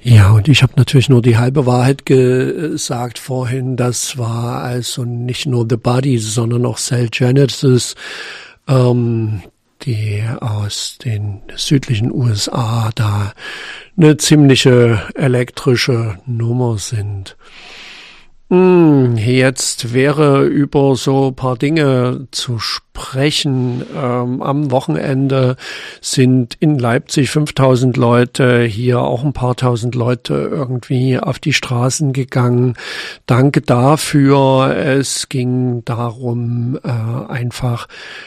Ja, und ich habe natürlich nur die halbe Wahrheit gesagt vorhin. Das war also nicht nur The Body, sondern auch Cell Genesis, die aus den südlichen USA da eine ziemliche elektrische Nummer sind. Jetzt wäre über so ein paar Dinge zu sprechen. Am Wochenende sind in Leipzig 5.000 Leute, hier auch ein paar tausend Leute irgendwie auf die Straßen gegangen. Danke dafür. Es ging darum, einfach,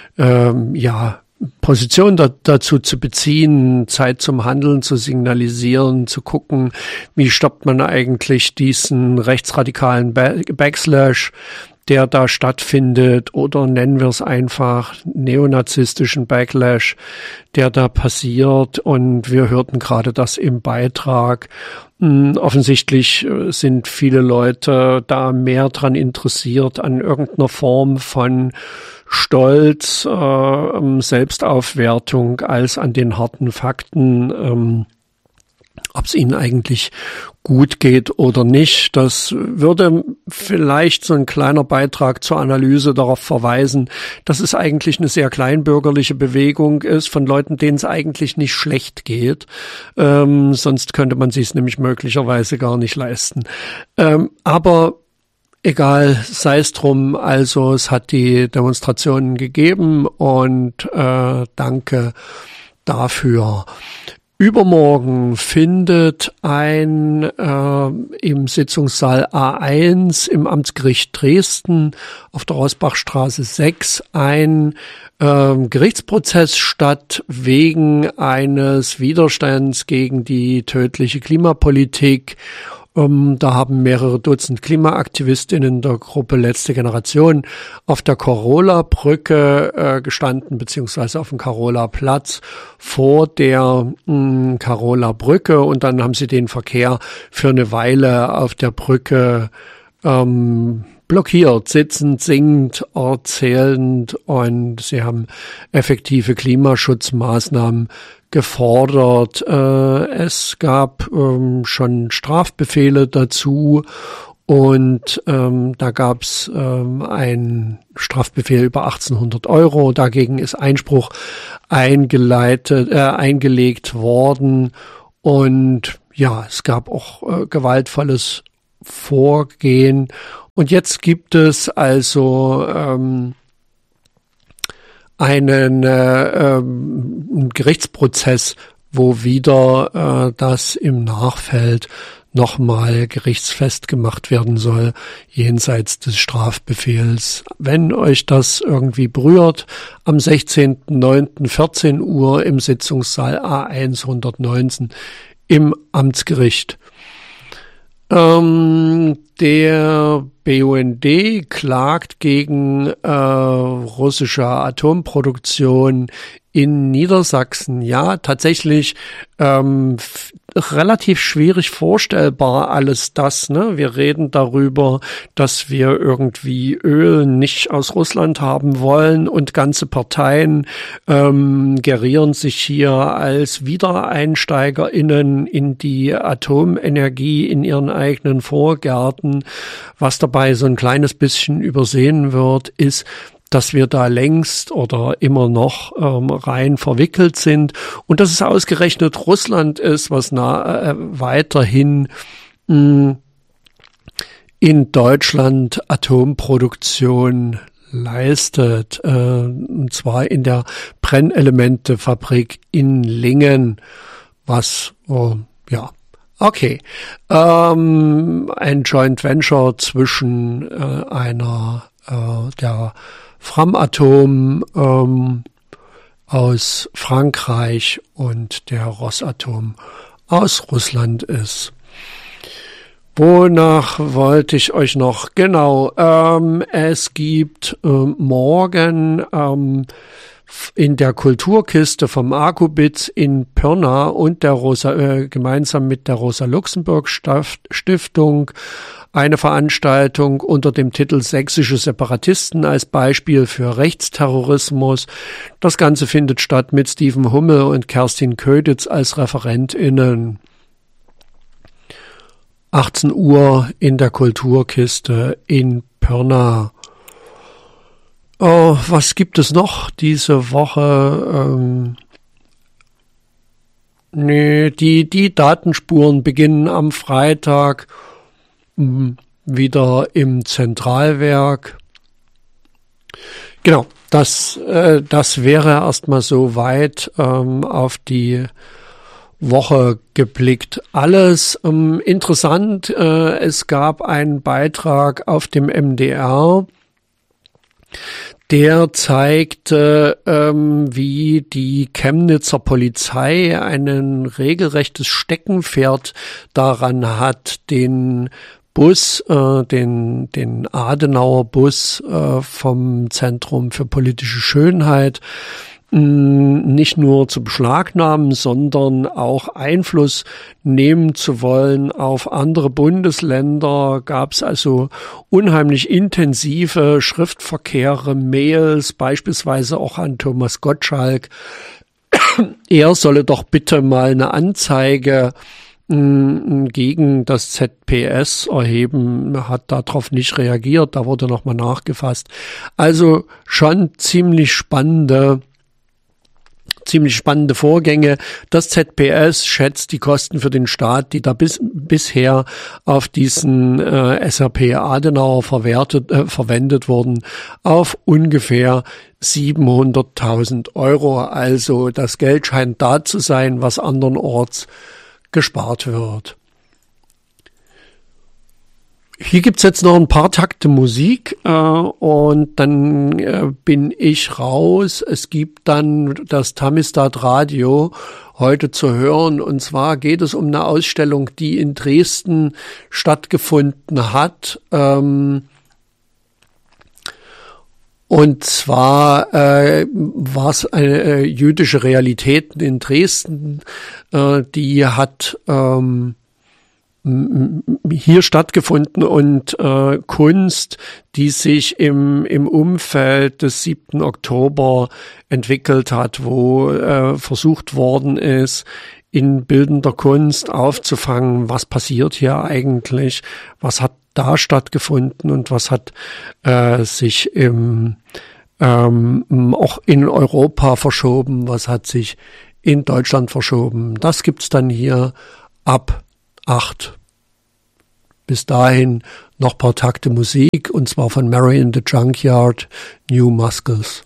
Position dazu zu beziehen, Zeit zum Handeln zu signalisieren, zu gucken, wie stoppt man eigentlich diesen rechtsradikalen Backslash, der da stattfindet, oder nennen wir es einfach neonazistischen Backlash, der da passiert. Und wir hörten gerade das im Beitrag. Offensichtlich sind viele Leute da mehr dran interessiert an irgendeiner Form von Stolz, Selbstaufwertung als an den harten Fakten, ob es ihnen eigentlich gut geht oder nicht. Das würde vielleicht so ein kleiner Beitrag zur Analyse darauf verweisen, dass es eigentlich eine sehr kleinbürgerliche Bewegung ist von Leuten, denen es eigentlich nicht schlecht geht. Sonst könnte man sich es nämlich möglicherweise gar nicht leisten. Aber egal, sei es drum, also es hat die Demonstrationen gegeben und danke dafür. Übermorgen findet im Sitzungssaal A1 im Amtsgericht Dresden auf der Rosbachstraße 6 ein Gerichtsprozess statt wegen eines Widerstands gegen die tödliche Klimapolitik. Da haben mehrere Dutzend Klimaaktivistinnen der Gruppe Letzte Generation auf der Karola-Brücke gestanden, beziehungsweise auf dem Karola-Platz vor der Karola-Brücke, und dann haben sie den Verkehr für eine Weile auf der Brücke blockiert, sitzend, singend, erzählend, und sie haben effektive Klimaschutzmaßnahmen gefordert. Es gab schon Strafbefehle dazu, und da gab es einen Strafbefehl über 1.800 €. Dagegen ist Einspruch eingelegt worden, und ja, es gab auch gewaltvolles Vorgehen. Und jetzt gibt es also einen Gerichtsprozess, wo wieder das im Nachfeld nochmal gerichtsfest gemacht werden soll, jenseits des Strafbefehls. Wenn euch das irgendwie berührt, am 16.09. 14 Uhr im Sitzungssaal A1 119 im Amtsgericht. Der BUND klagt gegen russische Atomproduktion in Niedersachsen. Ja, tatsächlich relativ schwierig vorstellbar alles das, ne? Wir reden darüber, dass wir irgendwie Öl nicht aus Russland haben wollen, und ganze Parteien gerieren sich hier als WiedereinsteigerInnen in die Atomenergie in ihren eigenen Vorgärten. Was dabei so ein kleines bisschen übersehen wird, ist, dass wir da längst oder immer noch rein verwickelt sind, und dass es ausgerechnet Russland ist, was weiterhin in Deutschland Atomproduktion leistet, und zwar in der Brennelementefabrik in Lingen, was okay. Ein Joint Venture zwischen der Framatome aus Frankreich und der Rosatom aus Russland ist. Wonach wollte ich euch noch? Genau, es gibt morgen in der Kulturkiste vom Akubitz in Pirna und gemeinsam mit der Rosa-Luxemburg-Stiftung eine Veranstaltung unter dem Titel Sächsische Separatisten als Beispiel für Rechtsterrorismus. Das Ganze findet statt mit Steven Hummel und Kerstin Köditz als ReferentInnen. 18 Uhr in der Kulturkiste in Pirna. Was gibt es noch diese Woche? Die Datenspuren beginnen am Freitag wieder im Zentralwerk. Genau, das wäre erstmal so weit auf die Woche geblickt. Alles interessant. Es gab einen Beitrag auf dem MDR, der zeigte, wie die Chemnitzer Polizei ein regelrechtes Steckenpferd daran hat, den Bus, den Adenauer Bus vom Zentrum für politische Schönheit nicht nur zu beschlagnahmen, sondern auch Einfluss nehmen zu wollen auf andere Bundesländer. Gab es also unheimlich intensive Schriftverkehre, Mails, beispielsweise auch an Thomas Gottschalk. Er solle doch bitte mal eine Anzeige gegen das ZPS erheben, hat darauf nicht reagiert, da wurde nochmal nachgefasst. Also schon ziemlich spannende Vorgänge. Das ZPS schätzt die Kosten für den Staat, die da bisher auf diesen SRP Adenauer verwendet wurden, auf ungefähr 700.000 Euro. Also das Geld scheint da zu sein, was andernorts gespart wird. Hier gibt's jetzt noch ein paar Takte Musik und dann bin ich raus. Es gibt dann das Tamistat Radio heute zu hören, und zwar geht es um eine Ausstellung, die in Dresden stattgefunden hat. Und zwar war es eine jüdische Realitäten in Dresden, die hat hier stattgefunden, und Kunst, die sich im Umfeld des 7. Oktober entwickelt hat, wo versucht worden ist, in bildender Kunst aufzufangen, was passiert hier eigentlich, was hat da stattgefunden und was hat sich auch in Europa verschoben, was hat sich in Deutschland verschoben. Das gibt's dann hier ab 8. Bis dahin noch ein paar Takte Musik, und zwar von Mary in the Junkyard, New Muscles.